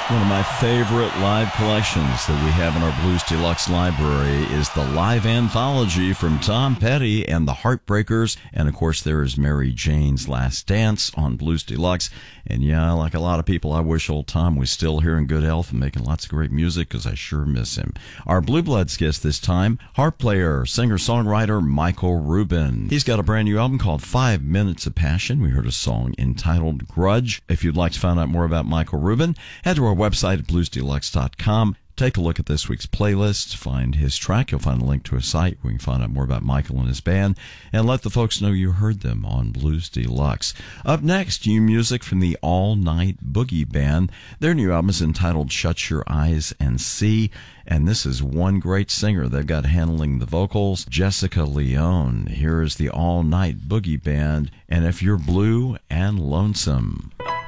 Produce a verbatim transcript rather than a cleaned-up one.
One of my favorite live collections that we have in our Blues Deluxe library is the live anthology from Tom Petty and the Heartbreakers. And, of course, there is Mary Jane's Last Dance on Blues Deluxe. And, yeah, like a lot of people, I wish old Tom was still here in good health and making lots of great music because I sure miss him. Our Blue Bloods guest this time, harp player, singer-songwriter Michael Rubin. He's got a brand new album called Five Minutes of Passion. We heard a song entitled Grudge. If you'd like to find out more about Michael Rubin, head to our website at blues deluxe dot com. Take a look at this week's playlist, find his track. You'll find a link to his site where you can find out more about Michael and his band, and let the folks know you heard them on Blues Deluxe. Up next, new music from the All Night Boogie Band. Their new album is entitled Shut Your Eyes and See, and this is one great singer they've got handling the vocals, Jessica Leone. Here is the All Night Boogie Band, and If You're Blue and Lonesome.